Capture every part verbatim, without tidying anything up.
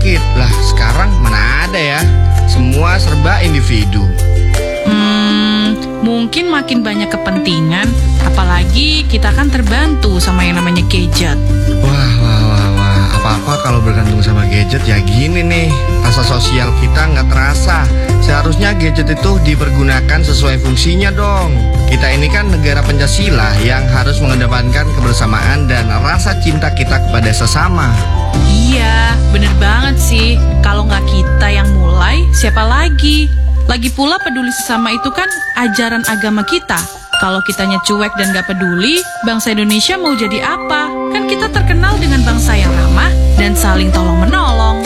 sakit. Lah sekarang mana ada ya, semua serba individu. Hmm, mungkin makin banyak kepentingan. Apalagi kita kan terbantu sama yang namanya gadget. Wah, wah, wah, wah. Apa-apa kalau bergantung sama gadget ya gini nih, rasa sosial kita nggak terasa. Seharusnya gadget itu dipergunakan sesuai fungsinya dong. Kita ini kan negara Pancasila yang harus mengedepankan kebersamaan dan rasa cinta kita kepada sesama. Iya, bener banget sih. Kalau nggak kita yang mulai, siapa lagi? Lagi pula peduli sesama itu kan ajaran agama kita. Kalau kitanya cuek dan gak peduli, bangsa Indonesia mau jadi apa? Kan kita terkenal dengan bangsa yang ramah dan saling tolong-menolong.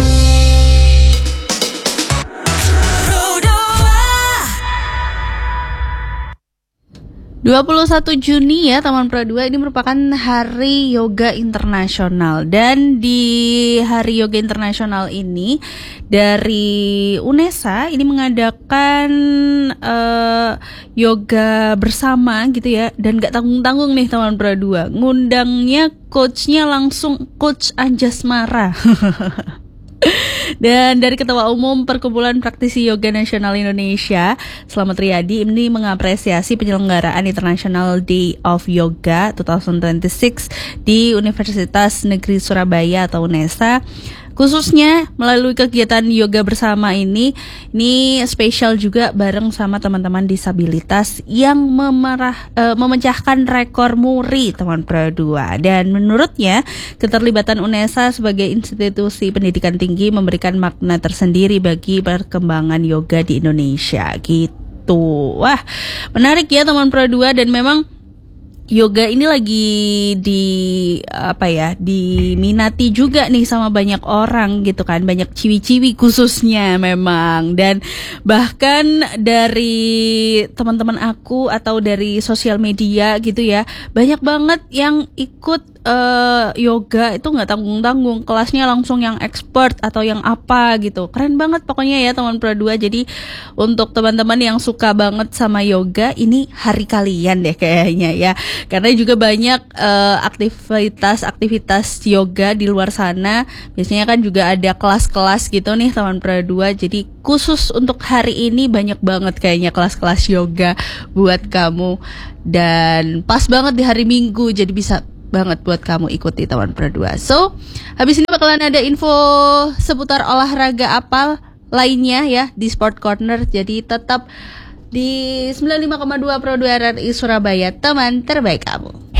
dua puluh satu Juni ya teman Pro dua, ini merupakan Hari Yoga Internasional. Dan di Hari Yoga Internasional ini dari UNESA ini mengadakan uh, yoga bersama gitu ya. Dan gak tanggung-tanggung nih teman Pro dua, ngundangnya coachnya langsung Coach Anjasmara. Dan dari Ketua Umum Perkumpulan Praktisi Yoga Nasional Indonesia, Slamet Riyadi, ini mengapresiasi penyelenggaraan International Day of Yoga dua ribu dua puluh enam di Universitas Negeri Surabaya atau UNESA. Khususnya melalui kegiatan yoga bersama ini, ini spesial juga bareng sama teman-teman disabilitas yang memerah, e, memecahkan rekor muri teman Pro dua. Dan menurutnya keterlibatan UNESA sebagai institusi pendidikan tinggi memberikan makna tersendiri bagi perkembangan yoga di Indonesia gitu. Wah, menarik ya teman Pro dua, dan memang yoga ini lagi di apa ya, diminati juga nih sama banyak orang gitu kan, banyak ciwi-ciwi khususnya memang. Dan bahkan dari teman-teman aku atau dari sosial media gitu ya, banyak banget yang ikut uh, yoga itu nggak tanggung-tanggung, kelasnya langsung yang expert atau yang apa gitu. Keren banget pokoknya ya teman Pro dua. Jadi untuk teman-teman yang suka banget sama yoga, ini hari kalian deh kayaknya ya. Karena juga banyak uh, aktivitas-aktivitas yoga di luar sana. Biasanya kan juga ada kelas-kelas gitu nih teman Pro dua. Jadi khusus untuk hari ini banyak banget kayaknya kelas-kelas yoga buat kamu. Dan pas banget di hari Minggu, jadi bisa banget buat kamu ikuti teman Pro dua. So, habis ini bakalan ada info seputar olahraga apa lainnya ya di Sport Corner. Jadi tetap di sembilan puluh lima koma dua Pro dua R R I Surabaya, teman terbaik kamu.